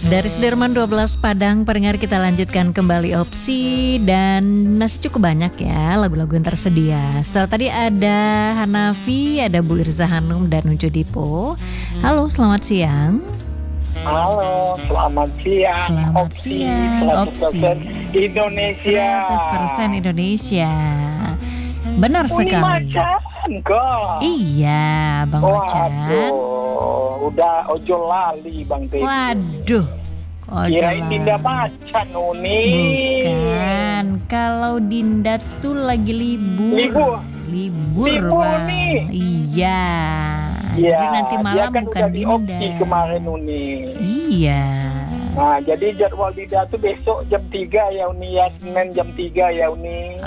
Dari Sudirman 12 Padang, pendengar, kita lanjutkan kembali opsi dan masih cukup banyak ya lagu-lagu yang tersedia. Setelah tadi ada Hanafi, ada Bu Irza Hanum dan Ucu Dipo. Halo, selamat siang. Halo, selamat siang. Selamat siang. 100% Indonesia. 100% Indonesia. Benar sekali. Macan kok. Iya, Bang Macan. Waduh, udah ojo lali Bang Teddy. Waduh. Kirain Dinda Macan Uni. Bukan, kalau Dinda tuh lagi libur. Libur Bang. Nih. Iya. Ya, Jadi nanti malam dia kan bukan udah di Dinda. Opsi kemarin Uni. Iya. Nah, jadi jadwal Dinda tuh besok jam 3 ya Uni ya, Senin jam 3 ya Uni.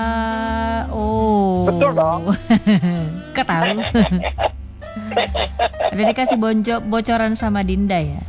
Oh. Betul dong. Ketahu. Udah dikasih bocoran sama Dinda ya?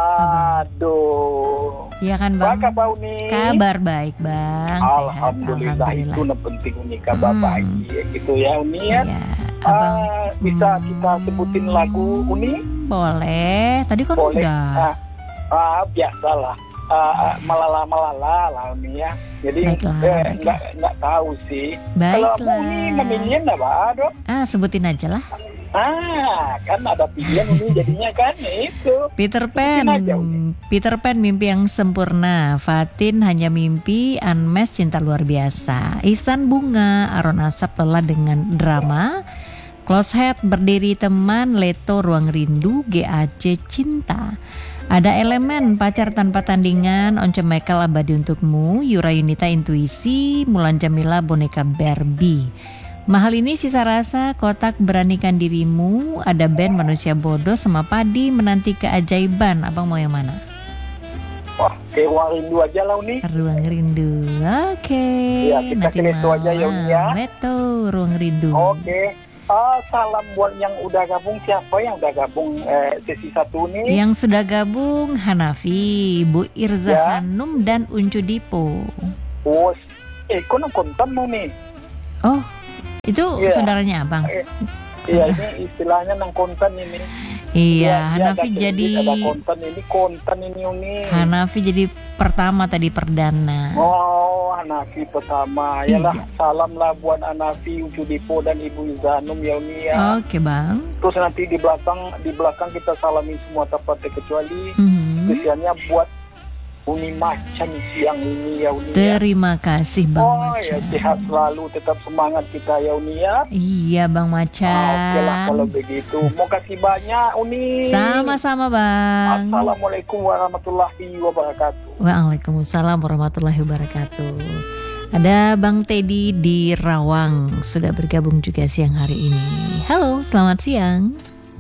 Aduh. Iya kan Bang? Bagaimana Uni? Kabar baik Bang. Sehat. Alhamdulillah. Itu yang penting Uni, kabar baik ya, gitu ya Uni ya. Iya. Abang, bisa kita sebutin lagu Uni? Boleh. Tadi kan Boleh. udah. Biasalah. Malala lah Uni ya. Jadi nggak tahu sih. Kalau Uni namanya apa dong? Sebutin aja lah. Kan ada pilihan Uni jadinya kan itu. Peter Pan mimpi yang sempurna. Fatin hanya mimpi. Unmesh cinta luar biasa. Ihsan bunga. Aron asap lelah dengan drama. Close head berdiri teman. Leto ruang rindu. GAC cinta. Ada elemen pacar tanpa tandingan. Once Michael abadi untukmu. Yura Yunita intuisi. Mulan Jamila boneka Barbie. Mahal ini sisa rasa. Kotak beranikan dirimu. Ada band manusia bodoh sama Padi menanti keajaiban. Abang mau yang mana? Wah, kayak ruang rindu aja lah Uni. Ruang rindu. Oke. Ya, kita ke Leto aja ya Uni ya. Leto ruang rindu. Oke. Salam buat yang udah gabung. Siapa yang udah gabung sesi 1 nih? Yang sudah gabung Hanafi, Bu Irza Hanum dan Uncu Dipo. Oh, kok konten mau nih? Oh, itu saudaranya Abang? Iya, ini istilahnya nang konten ini. Iya, Hanafi jadi ada konten ini Uni. Hanafi jadi pertama tadi perdana. Oh, Hanafi pertama. Yalah, salam lah buat Hanafi, Ucu Dipo dan Ibu Izanum ya Uni ya. Oke, Bang. Terus nanti di belakang kita salamin semua tanpa terkecuali. Spesialnya buat Uni Macan siang ini ya Uni ya. Terima kasih Bang Macan. Ya, sehat selalu, tetap semangat kita ya Uni ya. Iya Bang Macan. Oke lah kalau begitu. Mau kasih banyak Uni. Sama-sama Bang. Assalamualaikum warahmatullahi wabarakatuh. Waalaikumsalam warahmatullahi wabarakatuh. Ada Bang Teddy di Rawang sudah bergabung juga siang hari ini. Halo, selamat siang.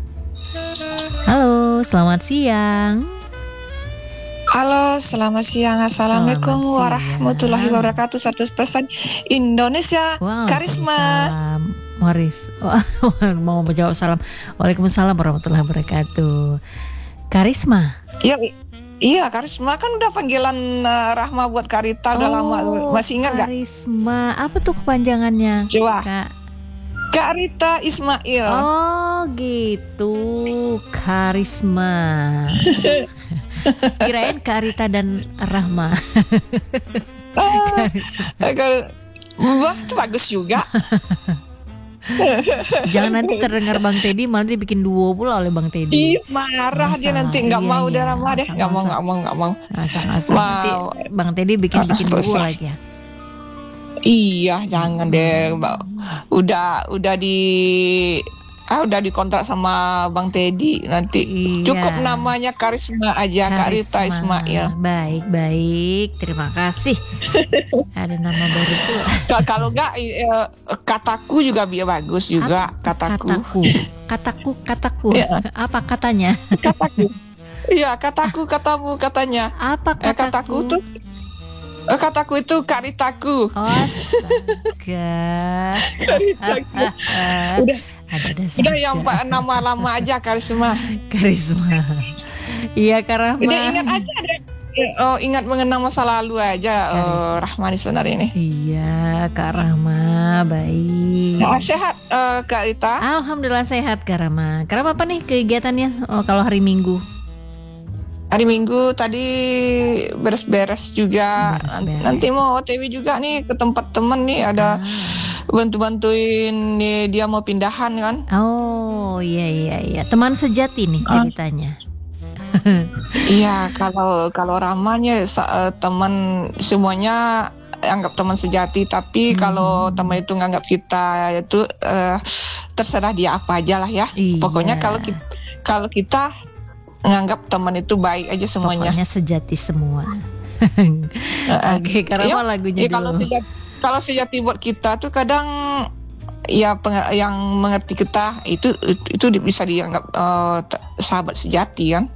Halo, selamat siang. Halo, selamat siang. Assalamualaikum warahmatullahi wabarakatuh. 100% Indonesia. Karisma. Morris. Mau menjawab salam. Waalaikumsalam warahmatullahi wabarakatuh. Karisma. Iya, Karisma kan udah panggilan Rahma buat Karita udah lama. Masih ingat gak? Karisma. Apa tuh kepanjangannya? Coba. Kak Karita Ismail. Oh, gitu. Karisma. Kirain Karita dan Rahma. Wah, itu bagus juga. Jangan nanti terdengar Bang Teddy malah dibikin duo pula oleh Bang Teddy. Marah dia nanti nggak mau udah Rahma deh, nggak mau. Asal nanti Bang Teddy bikin duo lagi ya. Iya, jangan deh. Udah dikontrak sama Bang Teddy nanti. Cukup namanya Karisma aja, Karita Ismail. Baik, terima kasih. Ada nama baru tuh. Kalau enggak kataku juga biar bagus juga. Kataku. Ya. Apa katanya? Kataku. Iya, katamu katanya. Apa kataku? Kataku itu karitaku. Astaga. Karitaku. Udah yang nama lama aja Karisma. Iya Kak Rahma. Udah ingat aja deh. Ingat mengenang masa lalu aja. Rahmani sebenarnya ini. Iya Kak Rahma, baik. Sehat Kak Rita? Alhamdulillah sehat Kak Rahma. Kak Rahma apa nih kegiatannya kalau hari Minggu? Hari Minggu tadi beres-beres juga. Beres-beres. Nanti mau OTW juga nih ke tempat temen nih, ada bantu-bantuin nih, dia mau pindahan kan. Oh iya. Teman sejati nih ceritanya. Iya, kalau ramanya teman semuanya anggap teman sejati, tapi kalau teman itu nganggap kita itu terserah dia apa aja lah ya. Iya. Pokoknya kalau kita nganggap teman itu baik aja semuanya. Pokoknya sejati semua. Oke, karena lagunya ya, dulu. Kalau sejati buat kita tuh kadang ya yang mengerti kita itu bisa dianggap sahabat sejati kan.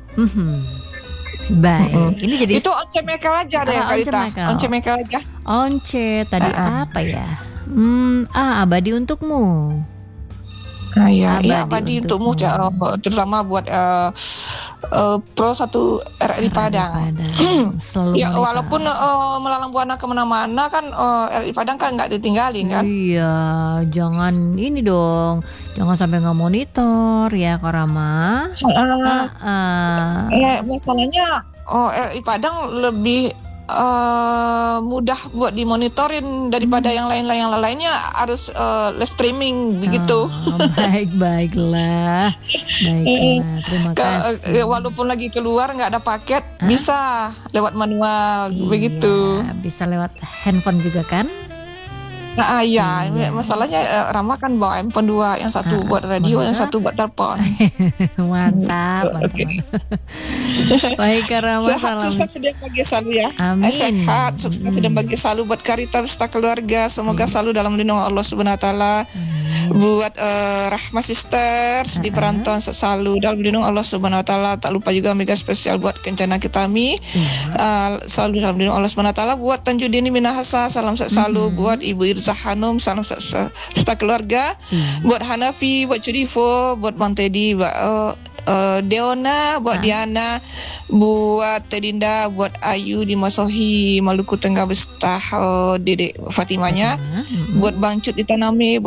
Baik. Ini jadi itu Once Mekel aja deh Karita. Once Mekel aja. Once tadi apa ya? Abadi untukmu. Nah, ya abadi untukmu, terutama buat Pro 1 RRI Padang. Ya, walaupun melalang buana kemana-mana kan, RRI Padang kan nggak ditinggalin kan. Iya, jangan ini dong, jangan sampai nggak monitor ya Kak Rama. Ya masalahnya RRI Padang lebih mudah buat dimonitorin daripada yang lainnya harus live streaming begitu. Baiklah. Terima kasih. Walaupun lagi keluar nggak ada paket, bisa lewat manual begitu. Bisa lewat handphone juga kan? Nah, iya. Masalahnya Rama kan bawa handphone 2, yang satu buat radio, yang satu buat telepon. Mantap. Baik, Kak Rama, sehat, sukses dan bahagia selalu ya. Amin. Sehat, sukses dan bahagia selalu buat Karita beserta keluarga. Semoga selalu dalam lindungan Allah Subhanahu Wa Taala. Buat Rahma Sisters di perantauan selalu dalam lindungan Allah Subhanahu Wa Taala. Tak lupa juga mega spesial buat Kencana Kitami, selalu dalam lindungan Allah Subhanahu Wa Taala. Buat Tanjudini Minahasa, salam sehat selalu. Buat Ibu Irza Hanum, salam serta keluarga. Buat Hanafi, buat Cudifo, buat Bang Teddy, buat Deona, buat Diana, buat Tedinda, buat Ayu di Masohi, Maluku Tengah beserta Dedek Fatimanya, buat Bang Cut di Taname,